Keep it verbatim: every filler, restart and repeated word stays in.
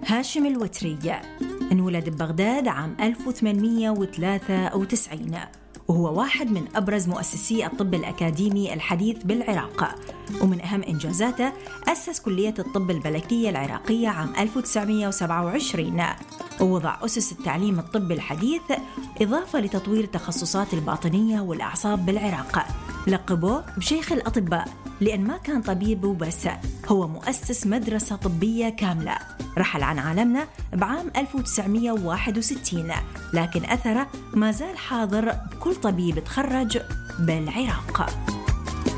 هاشم الوتري انولد ببغداد عام ألف وثمانمئة وثلاثة وتسعين، وهو واحد من أبرز مؤسسي الطب الأكاديمي الحديث بالعراق. ومن أهم إنجازاته أسس كلية الطب الملكية العراقية عام ألف وتسعمئة وسبعة وعشرين، ووضع أسس التعليم الطبي الحديث إضافة لتطوير تخصصات الباطنية والأعصاب بالعراق. لقبوه بشيخ الأطباء لأن ما كان طبيب وبس، هو مؤسس مدرسة طبية كاملة. رحل عن عالمنا بعام ألف وتسعمئة وواحد وستين، لكن أثره ما زال حاضر بكل طبيب تخرج بالعراق.